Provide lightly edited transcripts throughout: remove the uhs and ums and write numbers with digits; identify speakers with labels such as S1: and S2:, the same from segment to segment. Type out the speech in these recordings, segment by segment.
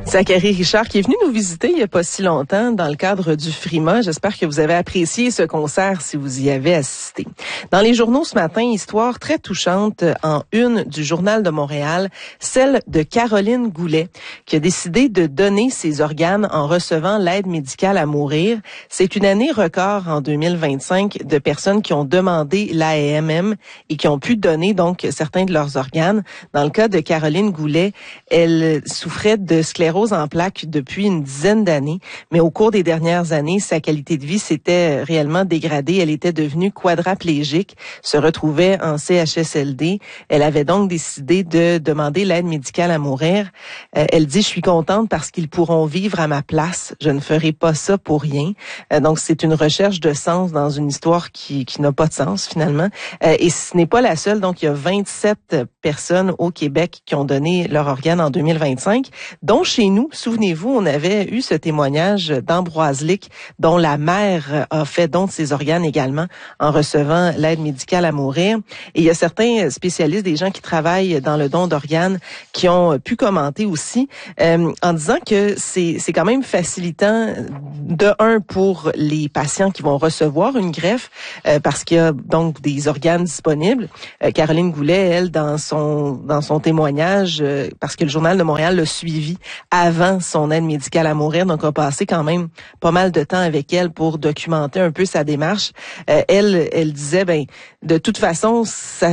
S1: Zachary Richard qui est venu nous visiter il n'y a pas si longtemps dans le cadre du FRIMA. J'espère que vous avez apprécié ce concert si vous y avez assisté. Dans les journaux ce matin, histoire très touchante en une du Journal de Montréal, celle de Caroline Goulet qui a décidé de donner ses organes en recevant l'aide médicale à mourir. C'est une année record en 2025 de personnes qui ont demandé l'AMM et qui ont pu donner donc certains de leurs organes. Dans le cas de Caroline Goulet, elle souffrait de sclérose en plaques depuis une dizaine d'années, mais au cours des dernières années, sa qualité de vie s'était réellement dégradée. Elle était devenue quadraplégique, se retrouvait en CHSLD. Elle avait donc décidé de demander l'aide médicale à mourir. Elle dit « Je suis contente parce qu'ils pourront vivre à ma place. Je ne ferai pas ça pour rien. » Donc, c'est une recherche de sens dans une histoire qui n'a pas de sens, finalement. Et ce n'est pas la seule. Donc, il y a 27 personnes au Québec qui ont donné leur organe en 2025, dont chez nous, souvenez-vous, on avait eu ce témoignage d'Ambroise Lick, dont la mère a fait don de ses organes également en recevant l'aide médicale à mourir. Et il y a certains spécialistes, des gens qui travaillent dans le don d'organes, qui ont pu commenter aussi en disant que c'est quand même facilitant de un pour les patients qui vont recevoir une greffe parce qu'il y a donc des organes disponibles. Caroline Goulet, elle, dans son témoignage, parce que le Journal de Montréal l'a suivi avant son aide médicale à mourir, donc a passé quand même pas mal de temps avec elle pour documenter un peu sa démarche. Elle disait, de toute façon,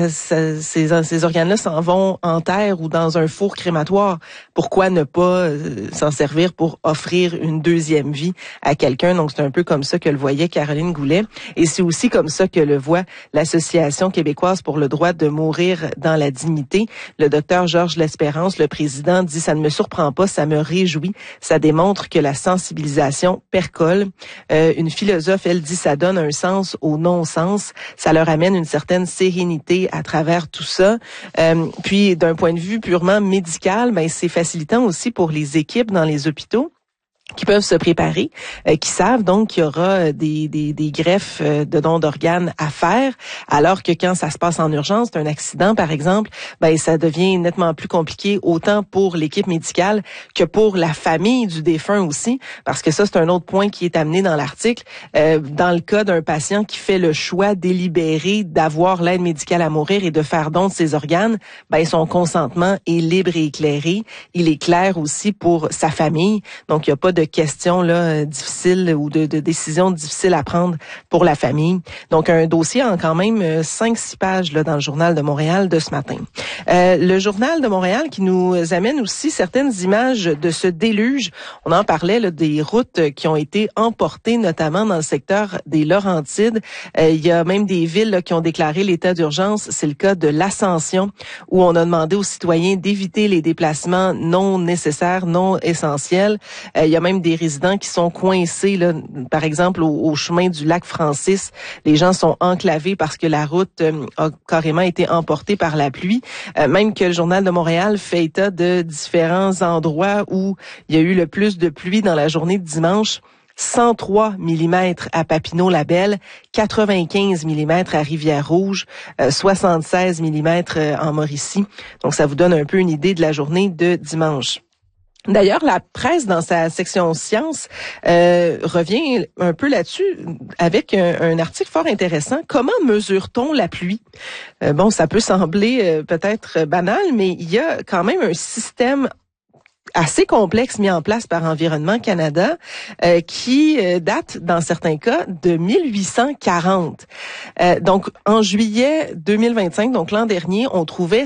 S1: ces organes-là s'en vont en terre ou dans un four crématoire. Pourquoi ne pas s'en servir pour offrir une deuxième vie à quelqu'un? Donc, c'est un peu comme ça que le voyait Caroline Goulet. Et c'est aussi comme ça que le voit l'Association québécoise pour le droit de mourir dans la dignité. Le docteur Georges L'Espérance, le président, dit « Ça ne me surprend pas, ça me réjouit. Ça démontre que la sensibilisation percole. » Une philosophe, elle dit « Ça donne un sens au non-sens. Ça leur amène une certaine sérénité à travers tout ça. » Puis, d'un point de vue purement médical, c'est facilitant aussi pour les équipes dans les hôpitaux qui peuvent se préparer, qui savent donc qu'il y aura des greffes de dons d'organes à faire, alors que quand ça se passe en urgence, un accident par exemple, ça devient nettement plus compliqué autant pour l'équipe médicale que pour la famille du défunt aussi, parce que ça c'est un autre point qui est amené dans l'article. Dans le cas d'un patient qui fait le choix délibéré d'avoir l'aide médicale à mourir et de faire don de ses organes, son consentement est libre et éclairé. Il est clair aussi pour sa famille, donc il n'y a pas de questions là difficiles ou de décisions difficiles à prendre pour la famille. Donc un dossier en quand même 5-6 pages là dans le Journal de Montréal de ce matin. Le Journal de Montréal qui nous amène aussi certaines images de ce déluge. On en parlait là, des routes qui ont été emportées notamment dans le secteur des Laurentides. Il y a même des villes là, qui ont déclaré l'état d'urgence. C'est le cas de l'Ascension où on a demandé aux citoyens d'éviter les déplacements non nécessaires, non essentiels. Il y a même des résidents qui sont coincés, là, par exemple, au chemin du lac Francis. Les gens sont enclavés parce que la route a carrément été emportée par la pluie. Même que le Journal de Montréal fait état de différents endroits où il y a eu le plus de pluie dans la journée de dimanche. 103 mm à Papineau-Labelle, 95 mm à Rivière-Rouge, 76 mm en Mauricie. Donc, ça vous donne un peu une idée de la journée de dimanche. D'ailleurs, la presse, dans sa section sciences, revient un peu là-dessus avec un article fort intéressant. Comment mesure-t-on la pluie? Ça peut sembler peut-être banal, mais il y a quand même un système assez complexe mis en place par Environnement Canada qui date dans certains cas de 1840. Donc en juillet 2025, donc l'an dernier, on trouvait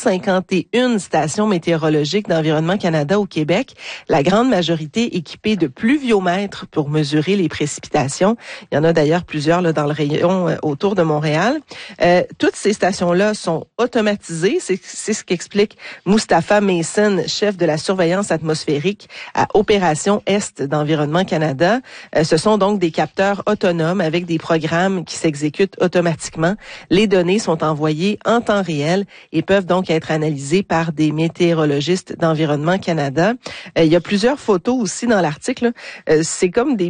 S1: 151 stations météorologiques d'Environnement Canada au Québec, la grande majorité équipées de pluviomètres pour mesurer les précipitations. Il y en a d'ailleurs plusieurs là dans le rayon autour de Montréal. Toutes ces stations-là sont automatisées, c'est ce qu'explique Mustapha Mason, chef de la surveillance atmosphérique à Opération Est d'Environnement Canada. Ce sont donc des capteurs autonomes avec des programmes qui s'exécutent automatiquement. Les données sont envoyées en temps réel et peuvent donc être analysées par des météorologistes d'Environnement Canada. Il y a plusieurs photos aussi dans l'article. C'est comme des petits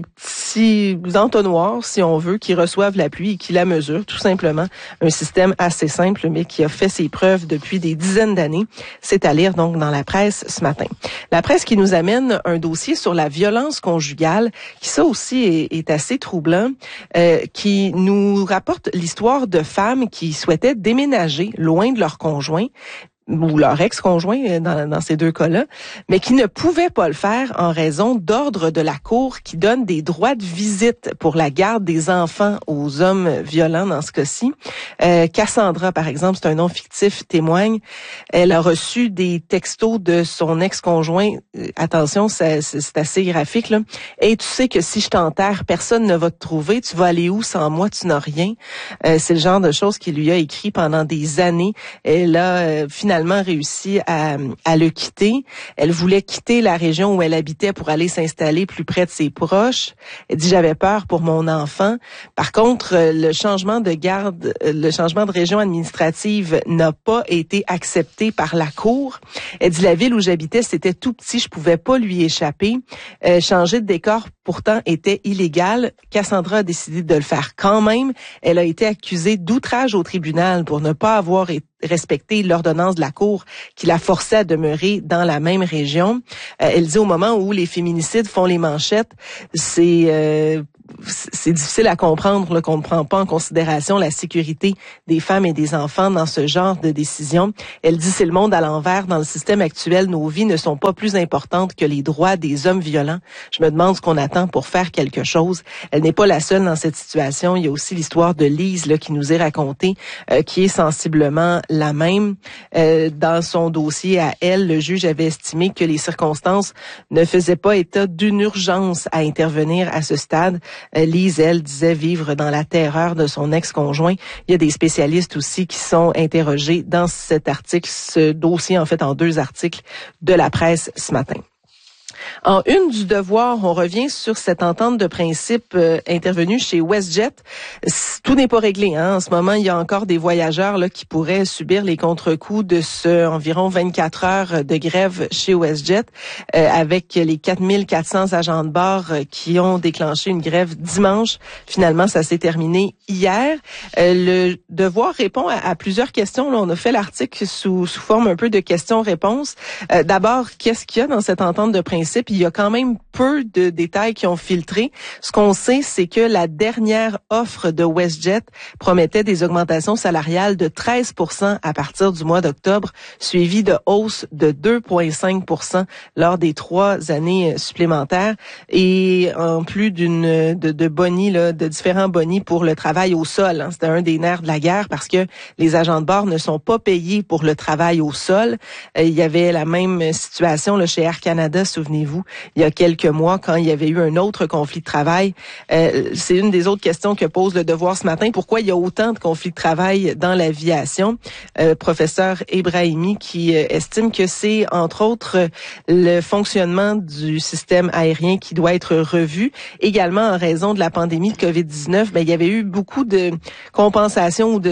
S1: petits entonnoirs, si on veut, qui reçoivent la pluie et qui la mesurent, tout simplement. Un système assez simple, mais qui a fait ses preuves depuis des dizaines d'années. C'est à lire donc dans la presse ce matin. La presse qui nous amène un dossier sur la violence conjugale, qui ça aussi est assez troublant, qui nous rapporte l'histoire de femmes qui souhaitaient déménager loin de leur conjoint, ou leur ex-conjoint dans ces deux cas-là, mais qui ne pouvaient pas le faire en raison d'ordres de la Cour qui donnent des droits de visite pour la garde des enfants aux hommes violents dans ce cas-ci. Cassandra, par exemple, c'est un nom fictif, témoigne. Elle a reçu des textos de son ex-conjoint. Attention, c'est assez graphique, là. « Hey, tu sais que si je t'enterre, personne ne va te trouver. Tu vas aller où sans moi? Tu n'as rien. » C'est le genre de choses qu'il lui a écrit pendant des années. Elle a finalement réussi à le quitter. Elle voulait quitter la région où elle habitait pour aller s'installer plus près de ses proches. Elle dit, j'avais peur pour mon enfant. Par contre, le changement de région administrative n'a pas été accepté par la Cour. Elle dit, la ville où j'habitais, c'était tout petit, je pouvais pas lui échapper. Changer de décor, pourtant, était illégal. Cassandra a décidé de le faire quand même. Elle a été accusée d'outrage au tribunal pour ne pas avoir respecté l'ordonnance de la Cour qui la forçait à demeurer dans la même région. Elle dit au moment où les féminicides font les manchettes, c'est difficile à comprendre là, qu'on ne prend pas en considération la sécurité des femmes et des enfants dans ce genre de décision. Elle dit c'est le monde à l'envers. Dans le système actuel, nos vies ne sont pas plus importantes que les droits des hommes violents. Je me demande ce qu'on attend pour faire quelque chose. Elle n'est pas la seule dans cette situation. Il y a aussi l'histoire de Lise là, qui nous est racontée, qui est sensiblement la même. Dans son dossier à elle, le juge avait estimé que les circonstances ne faisaient pas état d'une urgence à intervenir à ce stade. Lise, elle, disait vivre dans la terreur de son ex-conjoint. Il y a des spécialistes aussi qui sont interrogés dans cet article, ce dossier en fait en 2 articles de la presse ce matin. En une du Devoir, on revient sur cette entente de principe intervenue chez WestJet. Tout n'est pas réglé. En ce moment, il y a encore des voyageurs là, qui pourraient subir les contre-coups de ce environ 24 heures de grève chez WestJet, avec les 4400 agents de bord qui ont déclenché une grève dimanche. Finalement, ça s'est terminé hier. Le Devoir répond à plusieurs questions. Là, on a fait l'article sous forme un peu de questions-réponses. D'abord, qu'est-ce qu'il y a dans cette entente de principe? Il y a quand même peu de détails qui ont filtré. Ce qu'on sait, c'est que la dernière offre de WestJet promettait des augmentations salariales de 13% à partir du mois d'octobre, suivi de hausses de 2,5% lors des 3 années supplémentaires, et en plus de bonis, là, de différents bonis pour le travail au sol. C'était un des nerfs de la guerre parce que les agents de bord ne sont pas payés pour le travail au sol. Il y avait la même situation là, chez Air Canada, souvenez-vous, il y a quelques mois, quand il y avait eu un autre conflit de travail. C'est une des autres questions que pose le Devoir ce matin. Pourquoi il y a autant de conflits de travail dans l'aviation? Professeur Ebrahimi qui estime que c'est, entre autres, le fonctionnement du système aérien qui doit être revu. Également, en raison de la pandémie de COVID-19, il y avait eu beaucoup de compensations où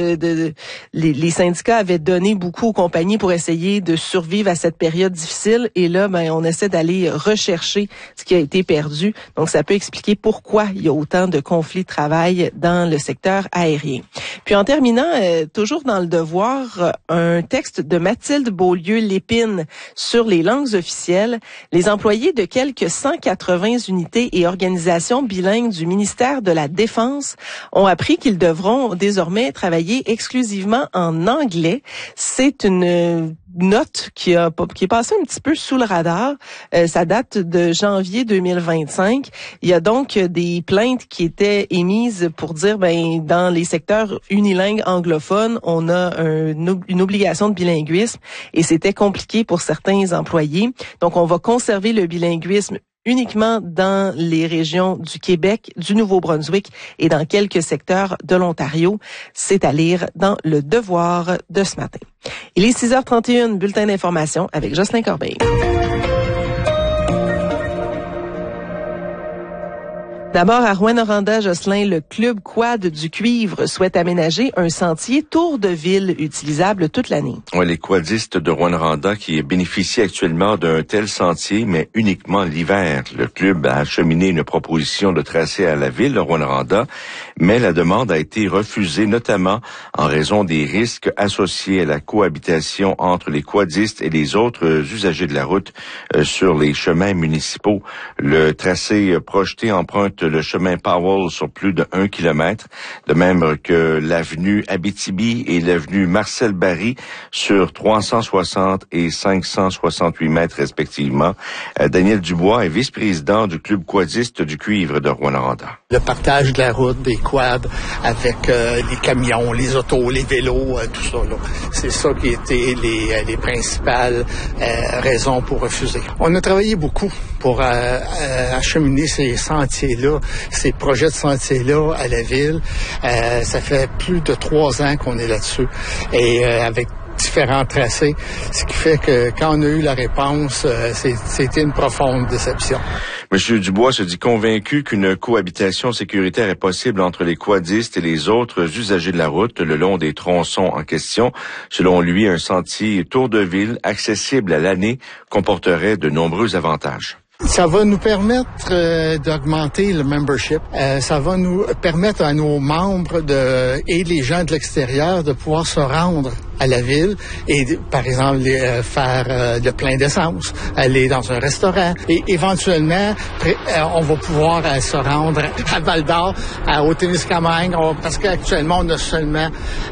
S1: les syndicats avaient donné beaucoup aux compagnies pour essayer de survivre à cette période difficile. Et là, on essaie d'aller rechercher ce qui a été perdu. Donc, ça peut expliquer pourquoi il y a autant de conflits de travail dans le secteur aérien. Puis, en terminant, toujours dans le Devoir, un texte de Mathilde Beaulieu-Lépine sur les langues officielles. Les employés de quelques 180 unités et organisations bilingues du ministère de la Défense ont appris qu'ils devront désormais travailler exclusivement en anglais. C'est une note qui est passée un petit peu sous le radar. Ça date de janvier 2025. Il y a donc des plaintes qui étaient émises pour dire, dans les secteurs unilingues anglophones, on a une obligation de bilinguisme et c'était compliqué pour certains employés. Donc, on va conserver le bilinguisme uniquement dans les régions du Québec, du Nouveau-Brunswick et dans quelques secteurs de l'Ontario. C'est à lire dans le Devoir de ce matin. Il est 6h31, bulletin d'information avec Jocelyn Corbeil. D'abord, à Rouyn-Noranda, Jocelyn, le club quad du Cuivre souhaite aménager un sentier tour de ville utilisable toute l'année.
S2: Oui, les quadistes de Rouyn-Noranda qui bénéficient actuellement d'un tel sentier, mais uniquement l'hiver. Le club a acheminé une proposition de tracé à la ville de Rouyn-Noranda, mais la demande a été refusée, notamment en raison des risques associés à la cohabitation entre les quadistes et les autres usagers de la route sur les chemins municipaux. Le tracé projeté emprunte le chemin Powell sur plus de 1 kilomètre, de même que l'avenue Abitibi et l'avenue Marcel Barry sur 360 et 568 mètres respectivement. Daniel Dubois est vice-président du club quadiste du Cuivre de Rouyn-Noranda.
S3: Le partage de la route, des quads avec les camions, les autos, les vélos, tout ça, là. C'est ça qui étaient les principales raisons pour refuser. On a travaillé beaucoup pour acheminer ces sentiers-là, ces projets de sentiers-là à la ville. Ça fait plus de 3 ans qu'on est là-dessus. Et avec différents tracés, ce qui fait que quand on a eu la réponse, c'était une profonde déception.
S2: Monsieur Dubois se dit convaincu qu'une cohabitation sécuritaire est possible entre les quadistes et les autres usagers de la route le long des tronçons en question. Selon lui, un sentier tour de ville accessible à l'année comporterait de nombreux avantages.
S3: Ça va nous permettre d'augmenter le membership. Ça va nous permettre à nos membres et les gens de l'extérieur de pouvoir se rendre à la ville et, par exemple, faire le plein d'essence, aller dans un restaurant et éventuellement, on va pouvoir se rendre à Val-d'Or, au Témiscamingue, parce qu'actuellement, on a seulement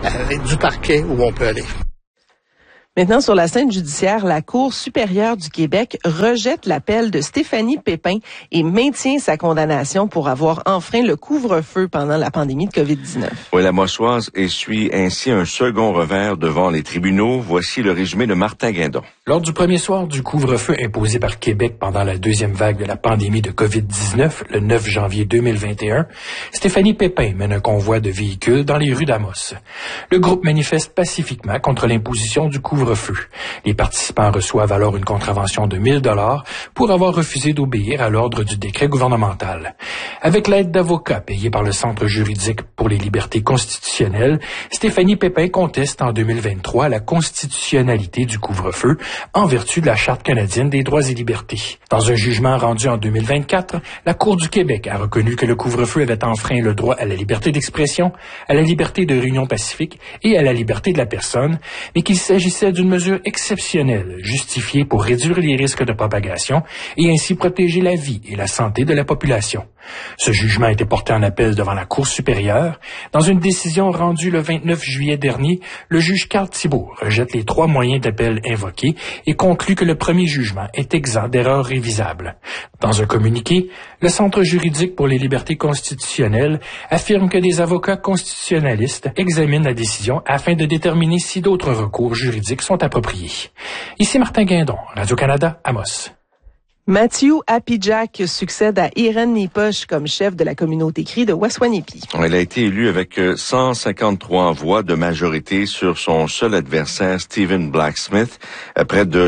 S3: du parquet où on peut aller.
S1: Maintenant, sur la scène judiciaire, la Cour supérieure du Québec rejette l'appel de Stéphanie Pépin et maintient sa condamnation pour avoir enfreint le couvre-feu pendant la pandémie de COVID-19.
S2: Oui, la Mossoise essuie ainsi un second revers devant les tribunaux. Voici le résumé de Martin Guindon.
S4: Lors du premier soir du couvre-feu imposé par Québec pendant la deuxième vague de la pandémie de COVID-19, le 9 janvier 2021, Stéphanie Pépin mène un convoi de véhicules dans les rues d'Amos. Le groupe manifeste pacifiquement contre l'imposition du couvre-feu. Les participants reçoivent alors une contravention de 1 000 $ pour avoir refusé d'obéir à l'ordre du décret gouvernemental. Avec l'aide d'avocats payés par le Centre juridique pour les libertés constitutionnelles, Stéphanie Pépin conteste en 2023 la constitutionnalité du couvre-feu en vertu de la Charte canadienne des droits et libertés. Dans un jugement rendu en 2024, la Cour du Québec a reconnu que le couvre-feu avait enfreint le droit à la liberté d'expression, à la liberté de réunion pacifique et à la liberté de la personne, mais qu'il s'agissait d'une mesure exceptionnelle, justifiée pour réduire les risques de propagation et ainsi protéger la vie et la santé de la population. Ce jugement a été porté en appel devant la Cour supérieure. Dans une décision rendue le 29 juillet dernier, le juge Carl Thibault rejette les 3 moyens d'appel invoqués et conclut que le premier jugement est exempt d'erreurs révisables. Dans un communiqué, le Centre juridique pour les libertés constitutionnelles affirme que des avocats constitutionnalistes examinent la décision afin de déterminer si d'autres recours juridiques sont appropriés. Ici Martin Guindon, Radio-Canada, Amos.
S1: Matthew Apijak succède à Irène Nipoche comme chef de la communauté cri de Waswanipi.
S2: Elle a été élue avec 153 voix de majorité sur son seul adversaire, Stephen Blacksmith. Près de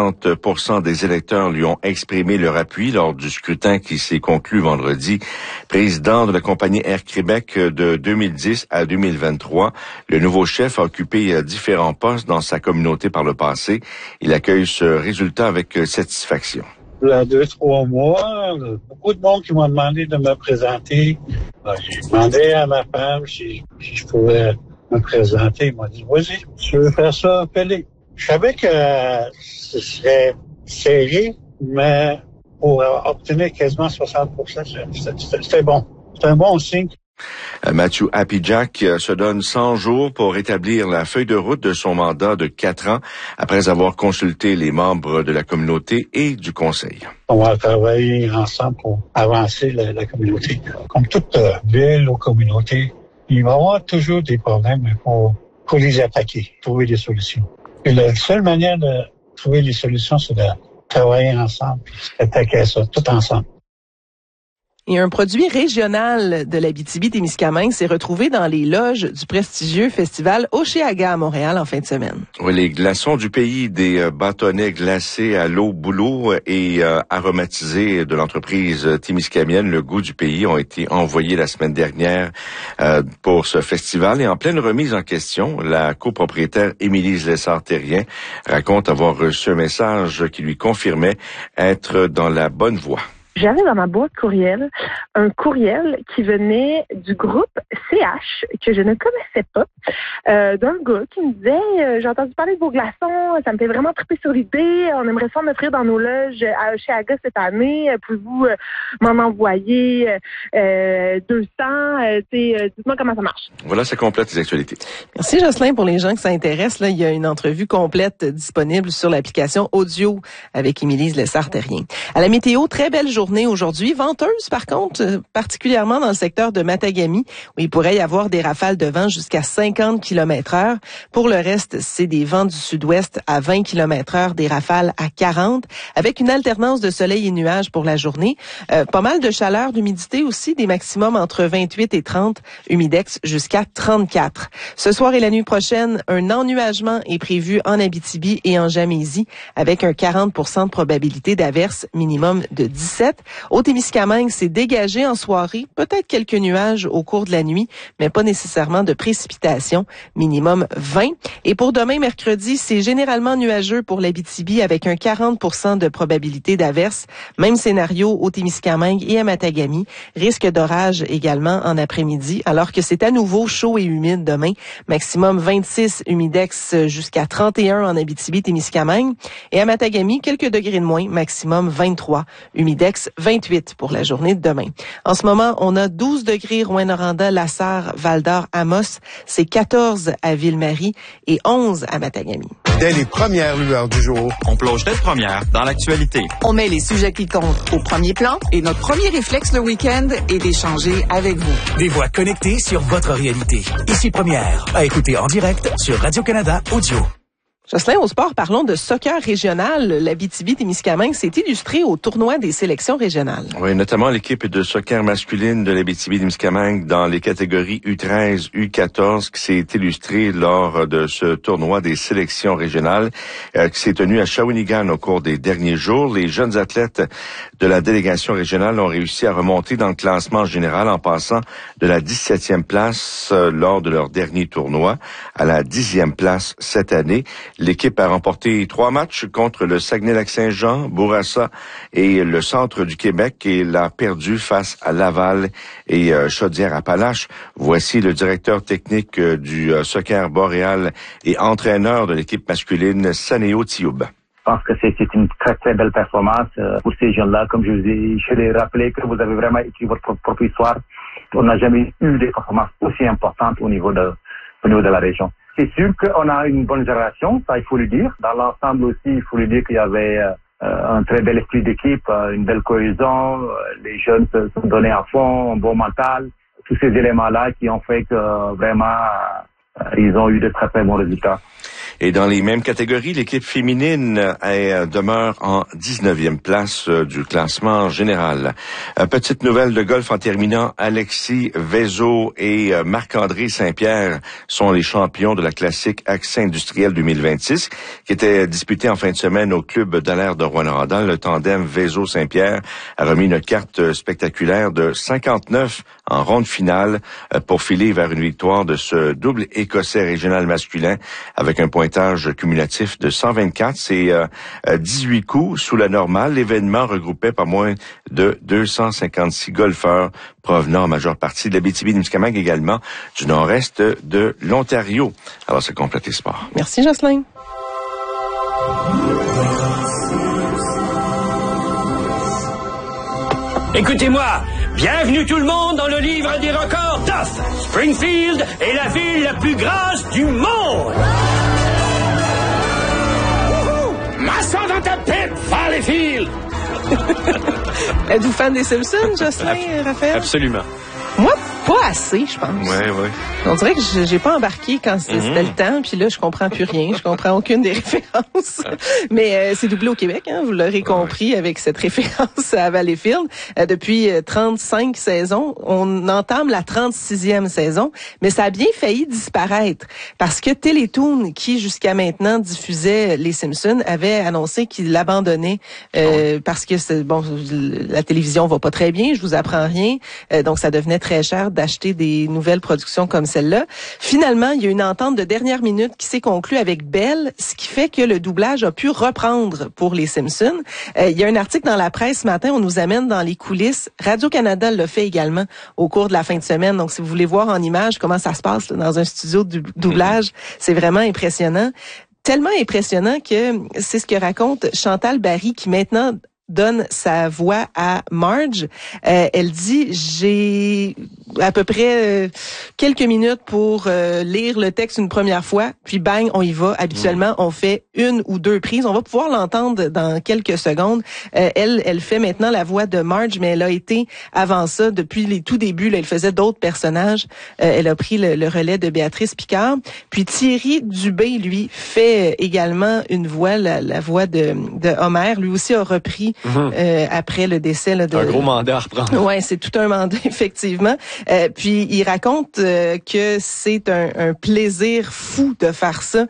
S2: 60% des électeurs lui ont exprimé leur appui lors du scrutin qui s'est conclu vendredi. Président de la compagnie Air Québec de 2010 à 2023, le nouveau chef a occupé différents postes dans sa communauté par le passé. Il accueille ce résultat avec satisfaction.
S5: Il y a 2-3 mois, beaucoup de monde qui m'ont demandé de me présenter. J'ai demandé à ma femme si je pouvais me présenter. Il m'a dit, vas-y, tu veux faire ça, fais-le. Je savais que ce serait serré, mais pour obtenir quasiment 60%, c'était bon. C'est un bon signe.
S2: Matthew Apijak se donne 100 jours pour établir la feuille de route de son mandat de 4 ans après avoir consulté les membres de la communauté et du conseil.
S5: On va travailler ensemble pour avancer la communauté. Comme toute ville ou communauté, il va y avoir toujours des problèmes, mais faut les attaquer, trouver des solutions. Et la seule manière de trouver les solutions, c'est de travailler ensemble, puis attaquer ça tout ensemble.
S1: Et un produit régional de l'Abitibi-Témiscamingue s'est retrouvé dans les loges du prestigieux festival Oshéaga à Montréal en fin de semaine.
S2: Oui, les glaçons du pays, des bâtonnets glacés à l'eau boulot et aromatisés de l'entreprise témiscamienne Le Goût du Pays ont été envoyés la semaine dernière pour ce festival. Et en pleine remise en question, la copropriétaire Émilie Lessard-Terrien raconte avoir reçu un message qui lui confirmait être dans la bonne voie.
S6: J'avais dans ma boîte courriel un courriel qui venait du groupe CH, que je ne connaissais pas, d'un gars qui me disait « J'ai entendu parler de vos glaçons, ça me fait vraiment triper sur l'idée, on aimerait ça en offrir dans nos loges à Oshéaga cette année, pouvez-vous m'en envoyer 200, dites-moi comment ça marche. »
S2: Voilà, ça complète les actualités.
S1: Merci Jocelyn. Pour les gens que ça intéresse, là, il y a une entrevue complète disponible sur l'application audio avec Émilie Lessard-Terrien. À la météo, très belle journée aujourd'hui, venteuse par contre, particulièrement dans le secteur de Matagami, où il pourrait y avoir des rafales de vent jusqu'à 50 km/h. Pour le reste, c'est des vents du sud-ouest à 20 km/h, des rafales à 40, avec une alternance de soleil et nuages pour la journée. Pas mal de chaleur, d'humidité aussi, des maximums entre 28 et 30, humidex jusqu'à 34. Ce soir et la nuit prochaine, un ennuagement est prévu en Abitibi et en Gamésie, avec un 40% de probabilité d'averse, minimum de 17. Au Témiscamingue, c'est dégagé en soirée, peut-être quelques nuages au cours de la nuit, mais pas nécessairement de précipitations, minimum 20. Et pour demain, mercredi, c'est généralement nuageux pour l'Abitibi avec un 40% de probabilité d'averse. Même scénario au Témiscamingue et à Matagami. Risque d'orage également en après-midi, alors que c'est à nouveau chaud et humide demain. Maximum 26, humidex jusqu'à 31 en Abitibi-Témiscamingue. Et à Matagami, quelques degrés de moins, maximum 23, humidex 28 pour la journée de demain. En ce moment, on a 12 degrés Rouyn-Noranda, Lassar, Val-d'Or, Amos. C'est 14 à Ville-Marie et 11 à Matagami.
S7: Dès les premières lueurs du jour,
S8: on plonge tête première dans l'actualité.
S9: On met les sujets qui comptent au premier plan et notre premier réflexe le week-end est d'échanger avec vous.
S10: Des voix connectées sur votre réalité. Ici Première, à écouter en direct sur Radio-Canada Audio.
S1: Jocelyn, au sport, parlons de soccer régional. L'Abitibi-Témiscamingue s'est illustré au tournoi des sélections régionales.
S2: Oui, notamment l'équipe de soccer masculine de l'Abitibi-Témiscamingue dans les catégories U13, U14 qui s'est illustrée lors de ce tournoi des sélections régionales qui s'est tenu à Shawinigan au cours des derniers jours. Les jeunes athlètes de la délégation régionale ont réussi à remonter dans le classement général en passant de la 17e place lors de leur dernier tournoi à la 10e place cette année. L'équipe a remporté 3 matchs contre le Saguenay-Lac-Saint-Jean, Bourassa et le centre du Québec et l'a perdu face à Laval et Chaudière-Appalaches. Voici le directeur technique du soccer boréal et entraîneur de l'équipe masculine, Sanéo Tioub.
S11: Je pense que c'est une très très belle performance pour ces jeunes-là. Comme je l'ai rappelé, que vous avez vraiment écrit votre propre histoire. On n'a jamais eu des performances aussi importantes au niveau de la région. C'est sûr qu'on a une bonne génération, ça il faut le dire. Dans l'ensemble aussi, il faut le dire qu'il y avait un très bel esprit d'équipe, une belle cohésion, les jeunes se sont donnés à fond, un bon mental. Tous ces éléments-là qui ont fait que vraiment ils ont eu de très très bons résultats.
S2: Et dans les mêmes catégories, l'équipe féminine demeure en 19e place du classement général. Petite nouvelle de golf en terminant, Alexis Vézo et Marc-André Saint-Pierre sont les champions de la classique Accès industriel 2026 qui était disputée en fin de semaine au club Dallaire de Rouyn-Noranda. Le tandem Vézo-Saint-Pierre a remis une carte spectaculaire de 59 en ronde finale pour filer vers une victoire de ce double écossais régional masculin avec un pointage cumulatif de 124. C'est 18 coups sous la normale. L'événement regroupait pas moins de 256 golfeurs provenant en majeure partie de l'Abitibi-Témiscamingue, également du nord-est de l'Ontario. Alors, c'est complète les sports.
S1: Merci, Jocelyn.
S12: Écoutez-moi, bienvenue tout le monde dans le livre des records d'Off. Springfield est la ville la plus grasse du monde. Massant dans ta pipe, Valleyfield.
S1: Êtes-vous fan des Simpsons, Jocelyn, Raphaël?
S8: Absolument.
S1: Moi, pas assez, je pense.
S2: Ouais.
S1: On dirait que j'ai pas embarqué quand c'était le temps, puis là, je comprends plus rien. Je comprends aucune des références. Mais c'est doublé au Québec, hein, vous l'aurez compris, avec cette référence à Valleyfield. Depuis 35 saisons, on entame la 36e saison, mais ça a bien failli disparaître parce que Télétoon, qui jusqu'à maintenant diffusait Les Simpsons, avait annoncé qu'il l'abandonnait parce que la télévision va pas très bien, je vous apprends rien, donc ça devenait très cher d'acheter des nouvelles productions comme celle-là. Finalement, il y a une entente de dernière minute qui s'est conclue avec Bell, ce qui fait que le doublage a pu reprendre pour Les Simpsons. Il y a un article dans la presse ce matin, on nous amène dans les coulisses. Radio-Canada l'a fait également au cours de la fin de semaine. Donc, si vous voulez voir en images comment ça se passe là, dans un studio de doublage, c'est vraiment impressionnant. Tellement impressionnant que c'est ce que raconte Chantal Barry, qui maintenant donne sa voix à Marge. Elle dit, j'ai à peu près quelques minutes pour lire le texte une première fois, puis bang, on y va. Habituellement, on fait une ou deux prises. On va pouvoir l'entendre dans quelques secondes. Elle fait maintenant la voix de Marge, mais elle a été avant ça, depuis les tout débuts, là, elle faisait d'autres personnages. Elle a pris le relais de Béatrice Picard. Puis Thierry Dubé, lui, fait également une voix, la voix de Homer. Lui aussi a repris après le décès là,
S13: un gros mandat à reprendre.
S1: Ouais, c'est tout un mandat effectivement. Puis il raconte que c'est un plaisir fou de faire ça.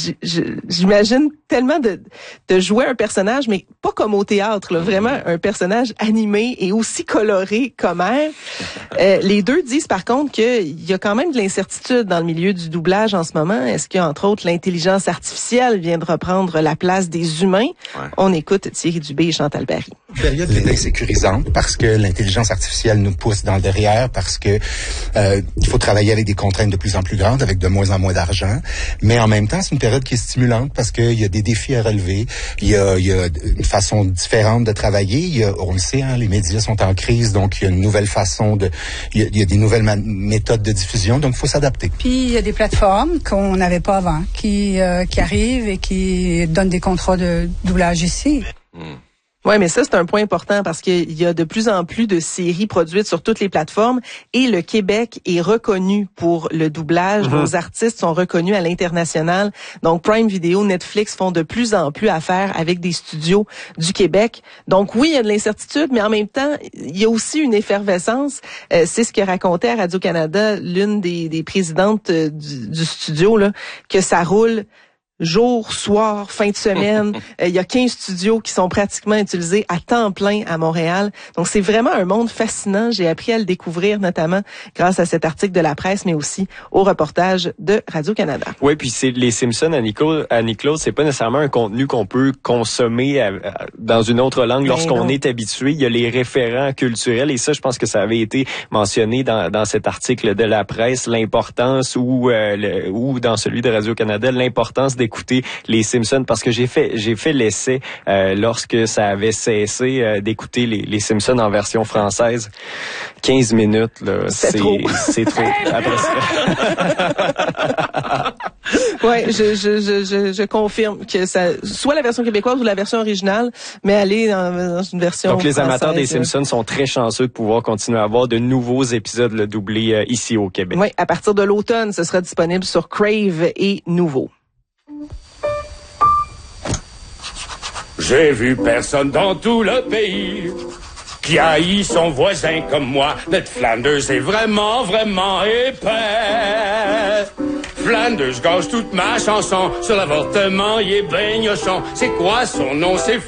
S1: J'imagine tellement de jouer un personnage, mais pas comme au théâtre, là, vraiment un personnage animé et aussi coloré qu'Homer. Les deux disent par contre qu'il y a quand même de l'incertitude dans le milieu du doublage en ce moment. Est-ce qu'entre autres l'intelligence artificielle vient de reprendre la place des humains? On écoute Thierry Dubé et Chantal Barry.
S14: Une période qui est insécurisante parce que l'intelligence artificielle nous pousse dans le derrière, parce que il faut travailler avec des contraintes de plus en plus grandes, avec de moins en moins d'argent. Mais en même temps, c'est une période qui est stimulante parce qu'il y a des défis à relever. Il y a une façon différente de travailler. On le sait, hein, les médias sont en crise, donc il y a une nouvelle façon il y a des nouvelles méthodes de diffusion, donc il faut s'adapter.
S15: Puis il y a des plateformes qu'on n'avait pas avant, qui arrivent et qui donnent des contrats de doublage ici.
S1: Oui, mais ça, c'est un point important parce qu'il y a de plus en plus de séries produites sur toutes les plateformes et le Québec est reconnu pour le doublage. Nos artistes sont reconnus à l'international. Donc, Prime Video, Netflix font de plus en plus affaire avec des studios du Québec. Donc, oui, il y a de l'incertitude, mais en même temps, il y a aussi une effervescence. C'est ce que racontait à Radio-Canada l'une des présidentes du studio, là, que ça roule jour, soir, fin de semaine. Il y a 15 studios qui sont pratiquement utilisés à temps plein à Montréal. Donc, c'est vraiment un monde fascinant. J'ai appris à le découvrir, notamment grâce à cet article de la presse, mais aussi au reportage de Radio-Canada.
S13: Oui, puis c'est les Simpsons, Annie-Claude, c'est pas nécessairement un contenu qu'on peut consommer dans une autre langue lorsqu'on est habitué. Il y a les référents culturels et ça, je pense que ça avait été mentionné dans cet article de la presse, l'importance ou dans celui de Radio-Canada, l'importance d'écouter les Simpsons parce que j'ai fait l'essai lorsque ça avait cessé d'écouter les Simpsons en version française. 15 minutes, là, c'est trop. Après ça.
S1: Ouais, je confirme que ça, soit la version québécoise ou la version originale, mais aller dans une version
S13: Donc, les
S1: française,
S13: amateurs des Simpsons sont très chanceux de pouvoir continuer à avoir de nouveaux épisodes doublés ici au Québec.
S1: Oui, à partir de l'automne, ce sera disponible sur Crave et Nouveau.
S12: J'ai vu personne dans tout le pays qui haït son voisin comme moi. Ned Flanders est vraiment, vraiment épais. Flanders gâche toute ma chanson. Sur l'avortement, il est ben gnochon. C'est quoi son nom? C'est